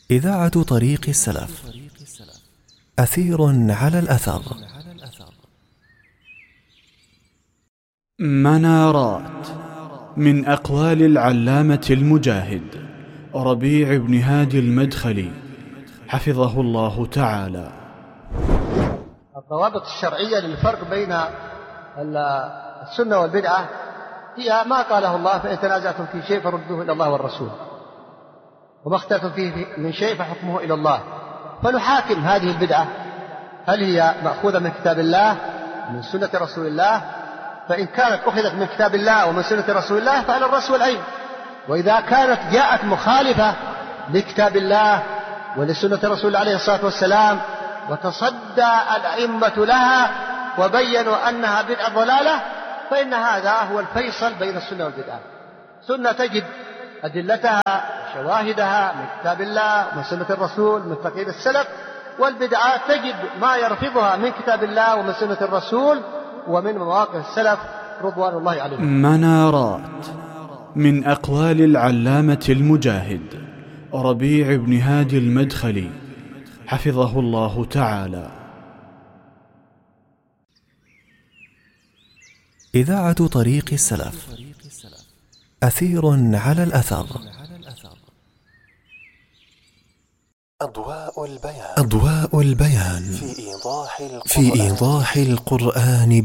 إذاعة طريق السلف. أثير على الأثر. منارات من أقوال العلامة المجاهد ربيع بن هادي المدخلي حفظه الله تعالى. الضوابط الشرعية للفرق بين السنة والبدعة هي ما قاله الله: فإن تنازعتم في شيء فردوه إلى الله والرسول، وما اختلفتم فيه من شيء فحكمه إلى الله. فنحاكم هذه البدعة هل هي مأخوذة من كتاب الله من سنة رسول الله؟ فإن كانت أخذت من كتاب الله ومن سنة رسول الله فعلى الرأس والعين. وإذا كانت جاءت مخالفة لكتاب الله ولسنة رسول الله عليه الصلاة والسلام وتصدى الأئمة لها وبينوا أنها بدعة ضلالة، فإن هذا هو الفيصل بين السنة والبدعة. سنة تجد أدلتها وشواهدها من كتاب الله ومن سنة الرسول من تقليد السلف، والبدعة تجد ما يرفضها من كتاب الله ومن سنة الرسول ومن مواقف السلف رضوان الله عليهم. منارات من أقوال العلامة المجاهد ربيع بن هادي المدخلي حفظه الله تعالى. إذاعة طريق السلف. أثير على الأثر. أضواء البيان في إيضاح القرآن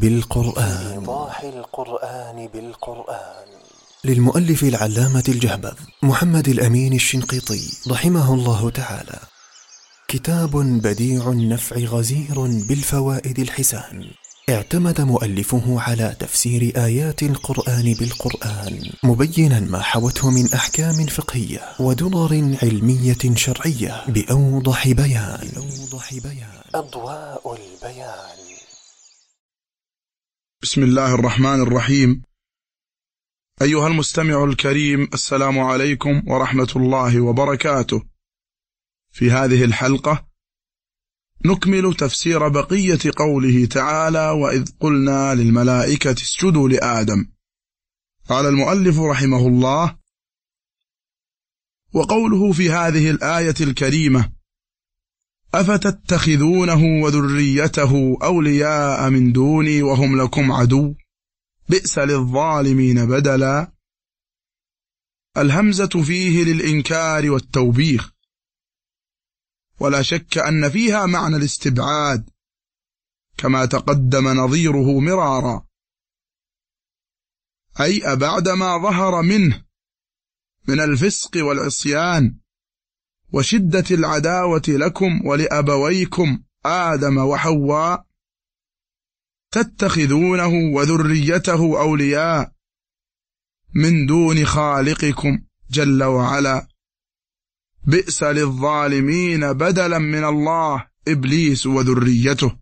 بالقرآن. للمؤلف العلامة الجهبذ محمد الأمين الشنقيطي رحمه الله تعالى. كتاب بديع النفع غزير بالفوائد الحسان. اعتمد مؤلفه على تفسير آيات القرآن بالقرآن، مبينا ما حوته من أحكام فقهية ودرر علمية شرعية بأوضح بيان. أضواء البيان. بسم الله الرحمن الرحيم. أيها المستمع الكريم، السلام عليكم ورحمة الله وبركاته. في هذه الحلقة نكمل تفسير بقية قوله تعالى: وإذ قلنا للملائكة اسجدوا لآدم. قال المؤلف رحمه الله: وقوله في هذه الآية الكريمة: أفتتخذونه وذريته أولياء من دوني وهم لكم عدو بئس للظالمين بدلا. الهمزة فيه للإنكار والتوبيخ، ولا شك أن فيها معنى الاستبعاد كما تقدم نظيره مرارا، أي أبعد ما ظهر منه من الفسق والعصيان وشدة العداوة لكم ولأبويكم آدم وحواء، تتخذونه وذريته أولياء من دون خالقكم جل وعلا، بئس للظالمين بدلا من الله إبليس وذريته.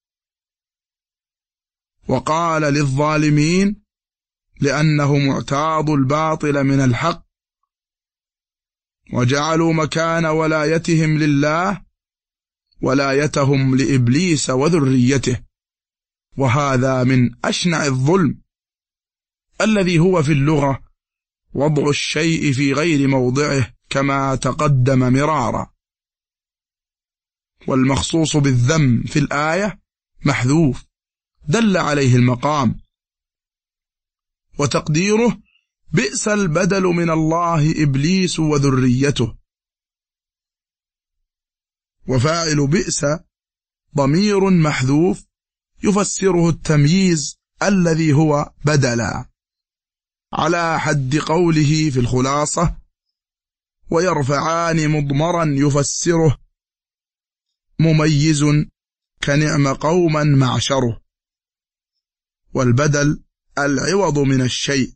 وقال للظالمين لأنهم اعتاضوا الباطل من الحق وجعلوا مكان ولايتهم لله ولايتهم لإبليس وذريته، وهذا من أشنع الظلم الذي هو في اللغة وضع الشيء في غير موضعه كما تقدم مرارا. والمخصوص بالذم في الآية محذوف دل عليه المقام، وتقديره بئس البدل من الله إبليس وذريته. وفاعل بئس ضمير محذوف يفسره التمييز الذي هو بدلا، على حد قوله في الخلاصة: ويرفعان مضمرا يفسره مميز كنعم قوما معشره. والبدل العوض من الشيء.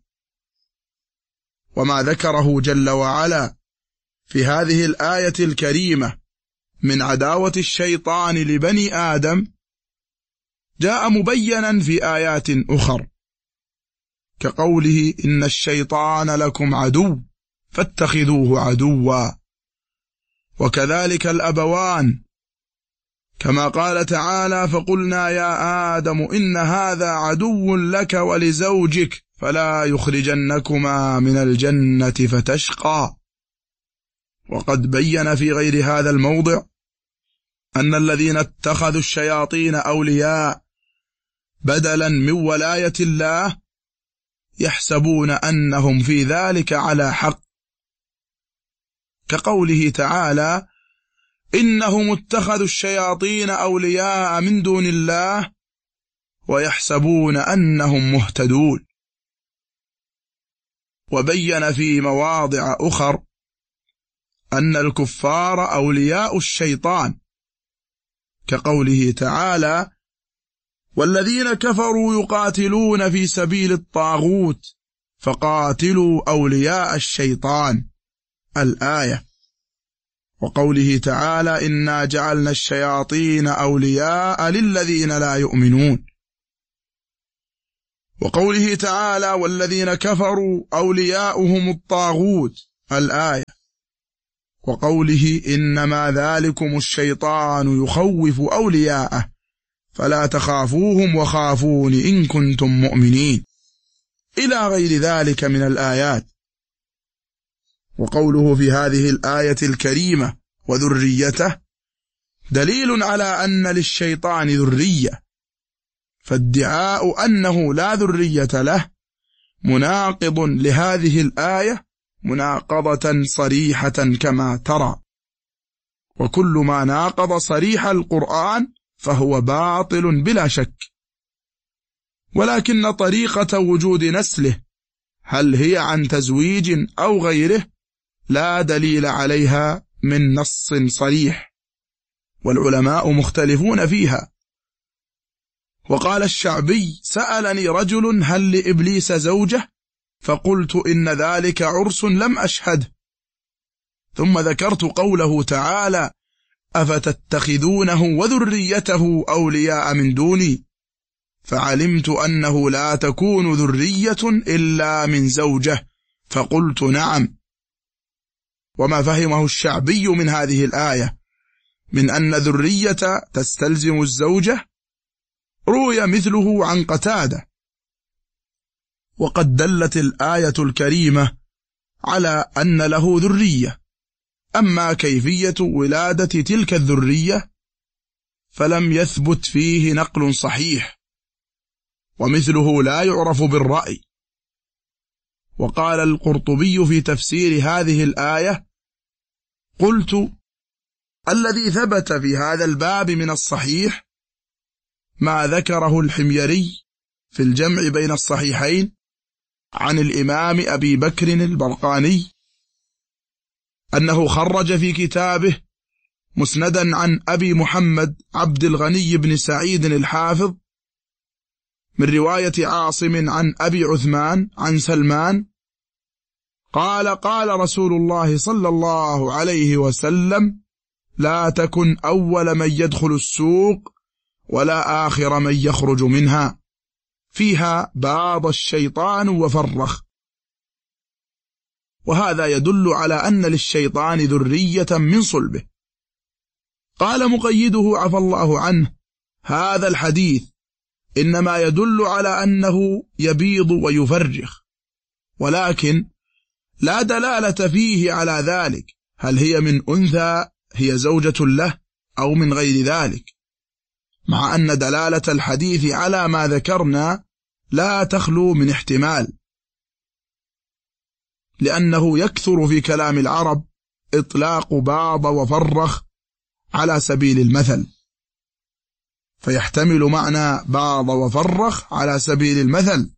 وما ذكره جل وعلا في هذه الآية الكريمة من عداوة الشيطان لبني آدم جاء مبينا في آيات أخر، كقوله: إن الشيطان لكم عدو فاتخذوه عدوا. وكذلك الأبوان، كما قال تعالى: فقلنا يا آدم إن هذا عدو لك ولزوجك فلا يخرجنكما من الجنة فتشقى. وقد بين في غير هذا الموضع أن الذين اتخذوا الشياطين أولياء بدلا من ولاية الله يحسبون أنهم في ذلك على حق، كقوله تعالى: إنهم اتخذوا الشياطين أولياء من دون الله ويحسبون أنهم مهتدون. وبين في مواضع أخر أن الكفار أولياء الشيطان، كقوله تعالى: والذين كفروا يقاتلون في سبيل الطاغوت فقاتلوا أولياء الشيطان، الآية. وقوله تعالى: إنا جعلنا الشياطين أولياء للذين لا يؤمنون. وقوله تعالى: والذين كفروا أولياؤهم الطاغوت، الآية. وقوله: إنما ذلكم الشيطان يخوف أولياءه فلا تخافوهم وخافون إن كنتم مؤمنين، إلى غير ذلك من الآيات. وقوله في هذه الآية الكريمة: وذريته، دليل على أن للشيطان ذرية، فادعاء أنه لا ذرية له مناقض لهذه الآية مناقضة صريحة كما ترى، وكل ما ناقض صريح القرآن فهو باطل بلا شك. ولكن طريقة وجود نسله، هل هي عن تزويج أو غيره، لا دليل عليها من نص صريح، والعلماء مختلفون فيها. وقال الشعبي: سألني رجل هل لإبليس زوجة؟ فقلت إن ذلك عرس لم أشهده. ثم ذكرت قوله تعالى: أفتتخذونه وذريته أولياء من دوني، فعلمت أنه لا تكون ذرية إلا من زوجة، فقلت نعم. وما فهمه الشعبي من هذه الآية من أن ذرية تستلزم الزوجة روي مثله عن قتادة. وقد دلت الآية الكريمة على أن له ذرية، أما كيفية ولادة تلك الذرية فلم يثبت فيه نقل صحيح، ومثله لا يعرف بالرأي. وقال القرطبي في تفسير هذه الآية: قلت: الذي ثبت في هذا الباب من الصحيح ما ذكره الحميري في الجمع بين الصحيحين عن الإمام أبي بكر البرقاني أنه خرج في كتابه مسندا عن أبي محمد عبد الغني بن سعيد الحافظ من رواية عاصم عن أبي عثمان عن سلمان قال: قال رسول الله صلى الله عليه وسلم: لا تكن أول من يدخل السوق ولا آخر من يخرج منها، فيها باض الشيطان وفرخ. وهذا يدل على أن للشيطان ذرية من صلبه. قال مقيده عفى الله عنه: هذا الحديث إنما يدل على أنه يبيض ويفرخ، ولكن لا دلالة فيه على ذلك، هل هي من أنثى هي زوجة له أو من غير ذلك، مع أن دلالة الحديث على ما ذكرنا لا تخلو من احتمال، لأنه يكثر في كلام العرب إطلاق باض وفرخ على سبيل المثل، فيحتمل معنى باض وفرخ على سبيل المثل،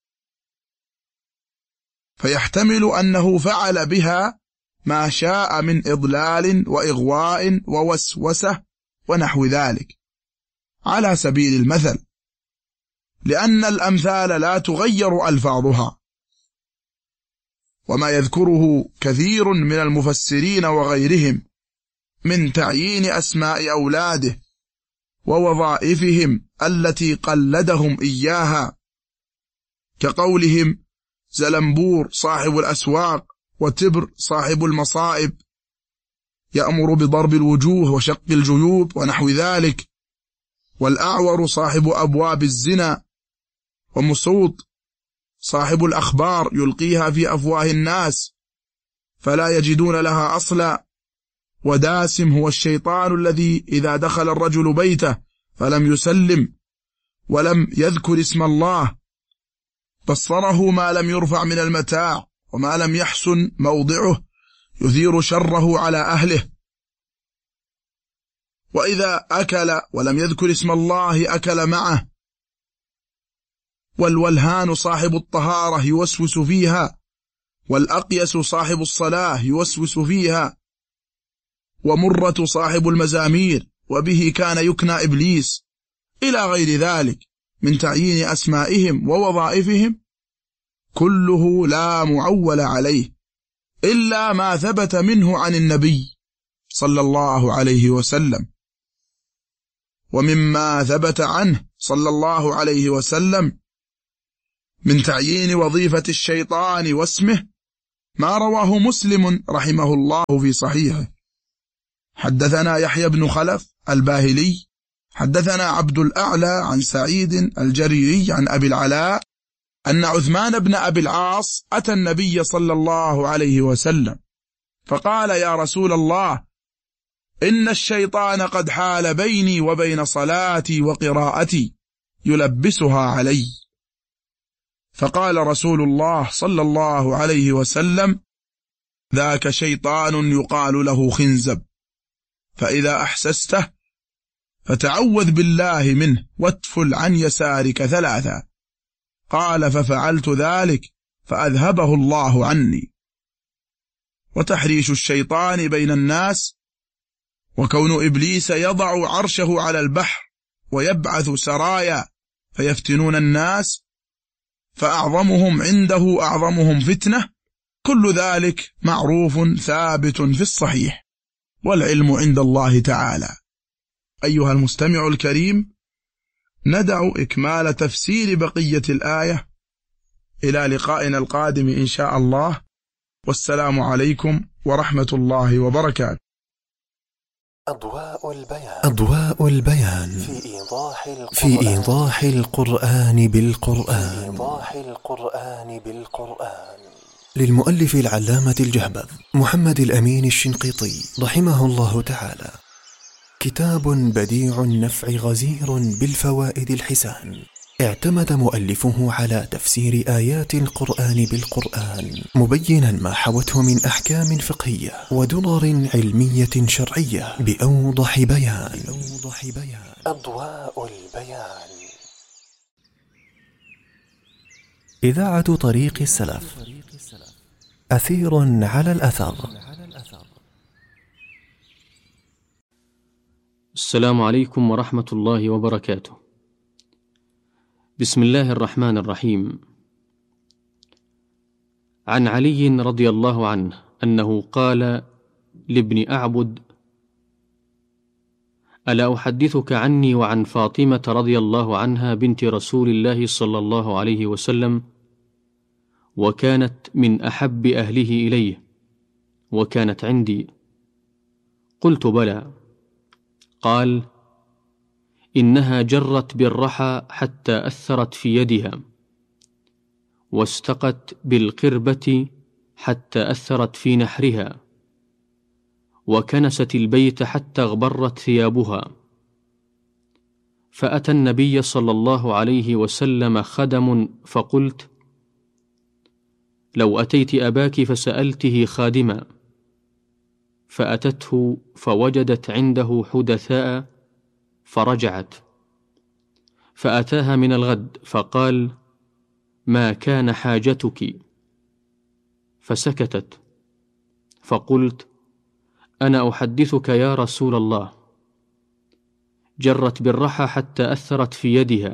فيحتمل أنه فعل بها ما شاء من إضلال وإغواء ووسوسة ونحو ذلك على سبيل المثل، لأن الأمثال لا تغير ألفاظها. وما يذكره كثير من المفسرين وغيرهم من تعيين أسماء أولاده ووظائفهم التي قلدهم إياها، كقولهم: زلمبور صاحب الأسواق، وتبر صاحب المصائب، يأمر بضرب الوجوه وشق الجيوب ونحو ذلك، والأعور صاحب أبواب الزنا، ومصوت صاحب الأخبار يلقيها في أفواه الناس فلا يجدون لها أصلا، وداسم هو الشيطان الذي إذا دخل الرجل بيته فلم يسلم ولم يذكر اسم الله بصره ما لم يرفع من المتاع وما لم يحسن موضعه يثير شره على أهله. وإذا أكل ولم يذكر اسم الله أكل معه. والولهان صاحب الطهارة يوسوس فيها، والأقيس صاحب الصلاة يوسوس فيها، ومرة صاحب المزامير وبه كان يكنى إبليس، إلى غير ذلك من تعيين أسمائهم ووظائفهم، كله لا معول عليه إلا ما ثبت منه عن النبي صلى الله عليه وسلم. ومما ثبت عنه صلى الله عليه وسلم من تعيين وظيفة الشيطان واسمه ما رواه مسلم رحمه الله في صحيحه. حدثنا يحيى بن خلف الباهلي حدثنا عبد الأعلى عن سعيد الجريري عن أبي العلاء أن عثمان بن أبي العاص أتى النبي صلى الله عليه وسلم فقال: يا رسول الله، إن الشيطان قد حال بيني وبين صلاتي وقراءتي يلبسها علي. فقال رسول الله صلى الله عليه وسلم: ذاك شيطان يقال له خنزب، فإذا أحسسته فتعوذ بالله منه واتفل عن يسارك 3. قال: ففعلت ذلك فأذهبه الله عني. وتحريش الشيطان بين الناس، وكون إبليس يضع عرشه على البحر ويبعث سرايا فيفتنون الناس، فأعظمهم عنده أعظمهم فتنة، كل ذلك معروف ثابت في الصحيح، والعلم عند الله تعالى. أيها المستمع الكريم، ندع إكمال تفسير بقية الآية إلى لقائنا القادم إن شاء الله، والسلام عليكم ورحمة الله وبركاته. أضواء البيان في إيضاح القرآن بالقرآن للمؤلف العلامة الجهبذ محمد الأمين الشنقيطي رحمه الله تعالى. كتاب بديع النفع غزير بالفوائد الحسان. اعتمد مؤلفه على تفسير آيات القرآن بالقرآن، مبينا ما حوته من أحكام فقهية ودرر علمية شرعية بأوضح بيان. أضواء البيان. إذاعة طريق السلف، أثير على الأثر. السلام عليكم ورحمة الله وبركاته. بسم الله الرحمن الرحيم. عن علي رضي الله عنه أنه قال لابن أعبد: ألا أحدثك عني وعن فاطمة رضي الله عنها بنت رسول الله صلى الله عليه وسلم، وكانت من أحب أهله إليه، وكانت عندي. قلت: بلى. قال: إنها جرت بالرحى حتى أثرت في يدها، واستقت بالقربة حتى أثرت في نحرها، وكنست البيت حتى اغبرت ثيابها. فأتى النبي صلى الله عليه وسلم خدم، فقلت: لو أتيت أباك فسألته خادما. فأتته فوجدت عنده حدثاء فرجعت، فأتاها من الغد فقال: ما كان حاجتك؟ فسكتت. فقلت: أنا أحدثك يا رسول الله. جرت بالرحى حتى أثرت في يدها،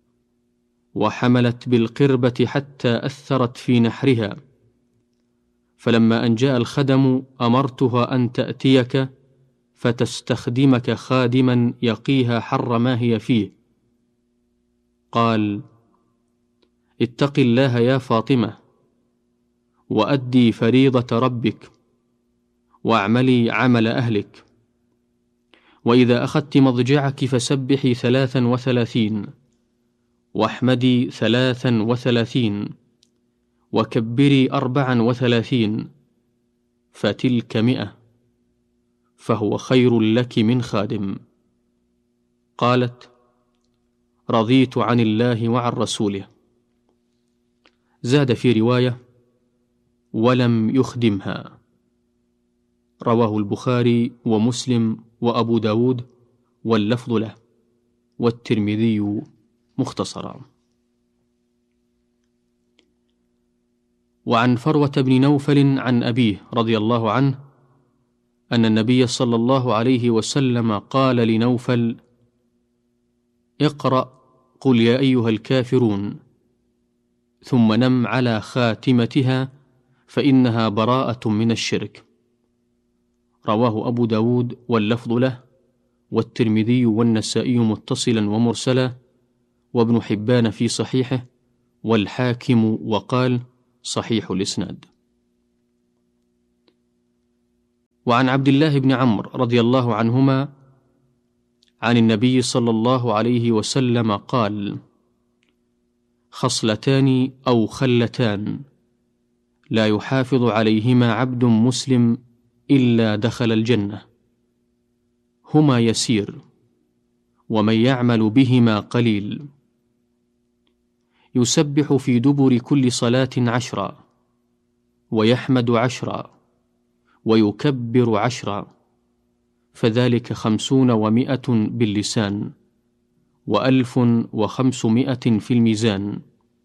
وحملت بالقربة حتى أثرت في نحرها، فلما أن جاء الخدم أمرتها أن تأتيك فتستخدمك خادما يقيها حر ما هي فيه. قال: اتق الله يا فاطمة، وأدي فريضة ربك، واعملي عمل أهلك، وإذا أخذت مضجعك فسبحي 33، واحمدي 33، وكبري 34، فتلك 100. فهو خير لك من خادم. قالت: رضيت عن الله وعن رسوله. زاد في رواية: ولم يخدمها. رواه البخاري ومسلم وأبو داود واللفظ له، والترمذي مختصرا. وعن فروة بن نوفل عن أبيه رضي الله عنه أن النبي صلى الله عليه وسلم قال لنوفل: اقرأ قل يا أيها الكافرون، ثم نم على خاتمتها فإنها براءة من الشرك. رواه أبو داود واللفظ له، والترمذي والنسائي متصلا ومرسلا، وابن حبان في صحيحه، والحاكم وقال: صحيح الإسناد. وعن عبد الله بن عمرو رضي الله عنهما عن النبي صلى الله عليه وسلم قال: خصلتان أو خلتان لا يحافظ عليهما عبد مسلم إلا دخل الجنة، هما يسير ومن يعمل بهما قليل، يسبح في دبر كل صلاة 10، ويحمد 10، ويكبر 10، فذلك 50 و100 باللسان، 1500 في الميزان.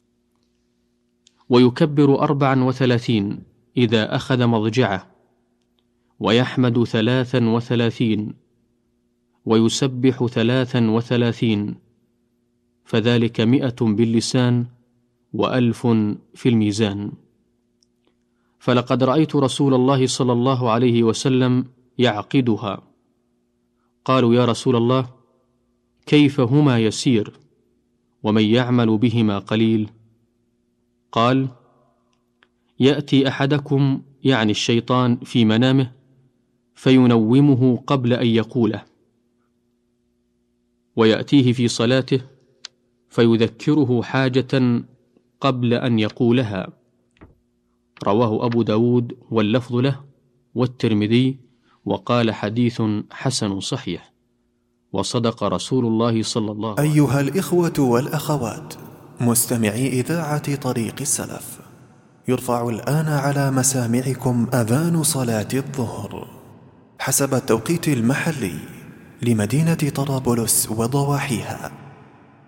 ويكبر 34 إذا أخذ مضجعه، ويحمد 33، ويسبح 33، فذلك 100 باللسان، و1000 في الميزان. فلقد رأيت رسول الله صلى الله عليه وسلم يعقدها. قالوا: يا رسول الله، كيف هما يسير ومن يعمل بهما قليل؟ قال: يأتي أحدكم، يعني الشيطان، في منامه فينومه قبل أن يقوله، ويأتيه في صلاته فيذكره حاجة قبل أن يقولها. رواه أبو داود واللفظ له، والترمذي، وقال: حديث حسن صحيح. وصدق رسول الله صلى الله عليه وسلم. أيها الإخوة والأخوات مستمعي إذاعة طريق السلف، يرفع الآن على مسامعكم أذان صلاة الظهر حسب التوقيت المحلي لمدينة طرابلس وضواحيها.